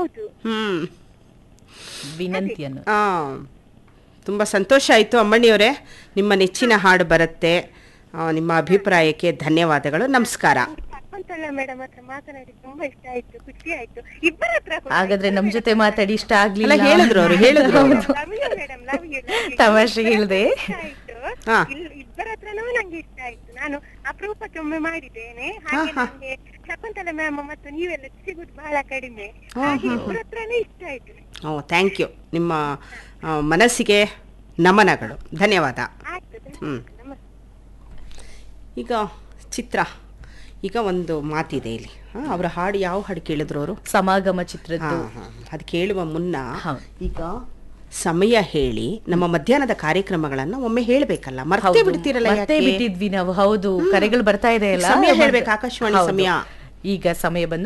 ಹೌದು. ವಿನಂತಿಯನ್ನು. ತುಂಬ ಸಂತೋಷ ಆಯಿತು ಅಮ್ಮಣ್ಣಿಯವರೇ. ನಿಮ್ಮ ನೆಚ್ಚಿನ ಹಾಡು ಬರುತ್ತೆ. ನಿಮ್ಮ ಅಭಿಪ್ರಾಯಕ್ಕೆ ಧನ್ಯವಾದಗಳು. ನಮಸ್ಕಾರ. ಮೇಡಮ್ ಹತ್ರ ಮಾತನಾಡಿ ತುಂಬಾ ಇಷ್ಟ ಆಯ್ತು, ಖುಷಿ ಆಯ್ತು. ಇಬ್ಬರ ಹತ್ರ ಹಾಗಾದ್ರೆ ನಮ್ ಜೊತೆ ಮಾತಾಡಿ ಇಷ್ಟ ಆಗ್ಲಿಲ್ಲ ಹೇಳಿದ್ರು ಅವ್ರು, ಹೇಳಿದ್ರು ತಮಾಷೆ ಹೇಳ್ದೆ. ಇಬ್ಬರ ಹತ್ರನೂ ನಂಗೆ ಇಷ್ಟ ಆಯ್ತು. ನಾನು ಅಪರೂಪಕ್ಕೆ ಒಮ್ಮೆ ಮಾಡಿದ್ದೇನೆ. ಹಾಗೆ ನಂಗೆ ಶಕುಂತಲ ಮ್ಯಾಮ್ ಮತ್ತು ನೀವೆಲ್ಲ ಸಿಗುದು ಬಹಳ ಕಡಿಮೆ. ಇಬ್ಬರ ಹತ್ರನೇ ಇಷ್ಟ ಆಯ್ತು. Thank you. ನಿಮ್ಮ ಮನಸ್ಸಿಗೆ ನಮನಗಳು. ಧನ್ಯವಾದ. ಈಗ ಚಿತ್ರ, ಈಗ ಒಂದು ಮಾತಿದೆ ಇಲ್ಲಿ. ಅವರ ಹಾಡು ಯಾವ ಹಾಡು ಕೇಳಿದ್ರು ಅವರು? ಸಮಾಗಮ ಚಿತ್ರದ್ದು. ಅದು ಕೇಳುವ ಮುನ್ನ ಈಗ ಸಮಯ ಹೇಳಿ ನಮ್ಮ ಮಧ್ಯಾಹ್ನದ ಕಾರ್ಯಕ್ರಮಗಳನ್ನ ಒಮ್ಮೆ ಹೇಳ್ಬೇಕಲ್ಲ, ಮರ್ತೇ ಬಿಡ್ತೀರಲ್ಲ. ಮರ್ತೇ ಬಿಟ್ಟಿದ್ವಿ ನಾವು. ಹೌದು, ಕರೆಗಳು ಬರ್ತಾ ಇದೆ ಅಲ್ಲ. ಸಮಯ ಹೇಳ್ಬೇಕು. ಆಕಾಶವಾಣಿ ಸಮಯ ಈಗ ಸಮಯ ಬಂದು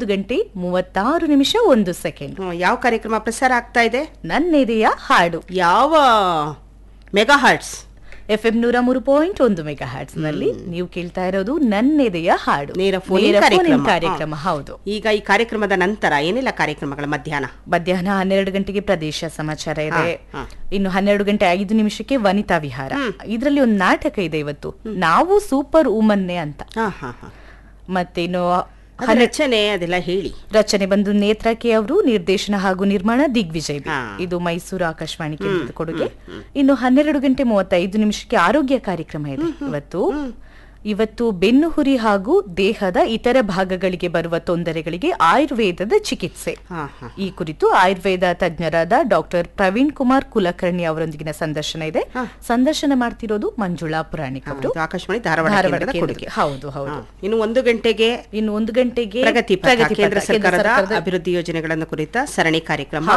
11:36 ಯಾವ ಕಾರ್ಯಕ್ರಮ ಪ್ರಸಾರ ಆಗ್ತಾ ಇದೆ? ನನ್ನೆದೆಯ ಹಾಡು. ಯಾವ mega arts? FM 103.1 mega hertz ನಲ್ಲಿ ನೀವು ಕೇಳ್ತಾ ಇರೋದು ನನ್ನೆದೆಯ ಹಾಡು, ನೇರ ಫೋನ್ ಕಾರ್ಯಕ್ರಮ. ಹೌದು. ಈಗ ಈ ಕಾರ್ಯಕ್ರಮದ ನಂತರ ಏನೆಲ್ಲ ಕಾರ್ಯಕ್ರಮಗಳ? ಮಧ್ಯಾಹ್ನ 12 ಗಂಟೆಗೆ ಪ್ರದೇಶ ಸಮಾಚಾರ ಇದೆ. ಇನ್ನು 12:05 ವನಿತಾ ವಿಹಾರ. ಇದರಲ್ಲಿ ಒಂದು ನಾಟಕ ಇದೆ ಇವತ್ತು, ನಾವು ಸೂಪರ್ ವುಮನ್ನೇ ಅಂತ. ಮತ್ತೆ ಇನ್ನು ರಚನೆ ಅದೆಲ್ಲ ಹೇಳಿ. ರಚನೆ ಬಂದು ನೇತ್ರ ಕೆ ಅವರು, ನಿರ್ದೇಶನ ಹಾಗೂ ನಿರ್ಮಾಣ ದಿಗ್ವಿಜಯ್ ಬಿ. ಇದು ಮೈಸೂರು ಆಕಾಶವಾಣಿ ಕೇಂದ್ರದ ಕೊಡುಗೆ. ಇನ್ನು 12:35 ಆರೋಗ್ಯ ಕಾರ್ಯಕ್ರಮ ಇದೆ ಇವತ್ತು ಬೆನ್ನುಹುರಿ ಹಾಗೂ ದೇಹದ ಇತರ ಭಾಗಗಳಿಗೆ ಬರುವ ತೊಂದರೆಗಳಿಗೆ ಆಯುರ್ವೇದದ ಚಿಕಿತ್ಸೆ. ಈ ಕುರಿತು ಆಯುರ್ವೇದ ತಜ್ಞರಾದ ಡಾಕ್ಟರ್ ಪ್ರವೀಣ್ ಕುಮಾರ್ ಕುಲಕರ್ಣಿ ಅವರೊಂದಿಗಿನ ಸಂದರ್ಶನ ಇದೆ. ಸಂದರ್ಶನ ಮಾಡ್ತಿರೋದು ಮಂಜುಳಾ ಪುರಾಣಿಕ್ ಅವರು, ಆಕಾಶವಾಣಿ ಧಾರವಾಡ ಕೊಡುಗೆ. ಹೌದು ಹೌದು. ಇನ್ನು 1 ಗಂಟೆಗೆ ಪ್ರಗತಿ ಕೇಂದ್ರ ಸರ್ಕಾರದ ಅಭಿವೃದ್ಧಿ ಯೋಜನೆಗಳನ್ನು ಕುರಿತ ಸರಣಿ ಕಾರ್ಯಕ್ರಮ.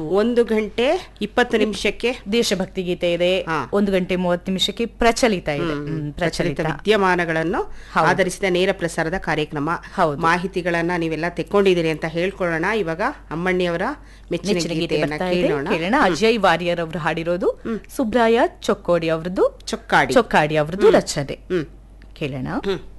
1:20 ದೇಶಭಕ್ತಿ ಗೀತೆ ಇದೆ. 1:30 ಪ್ರಚಲಿತ ಇದೆ. ಪ್ರಚಲಿತ ವಿದ್ಯಮಾನಗಳನ್ನು ಆಧರಿಸಿದ ನೇರ ಪ್ರಸಾರದ ಕಾರ್ಯಕ್ರಮ. ಮಾಹಿತಿಗಳನ್ನ ನೀವೆಲ್ಲ ತೆಕ್ಕೊಂಡಿದ್ದೀರಿ ಅಂತ ಹೇಳ್ಕೊಳ್ಳೋಣ. ಇವಾಗ ಅಮ್ಮಣ್ಣಿಯವರ ಮೆಚ್ಚಿನ ಗೀತೆಯನ್ನ ಕೇಳೋಣ. ಅಜಯ್ ವಾರಿಯರ್ ಅವರು ಹಾಡಿರೋದು, ಸುಬ್ರಾಯ ಚೊಕ್ಕಾಡಿ ಅವರದ್ದು ರಚನೆ. ಕೇಳೋಣ.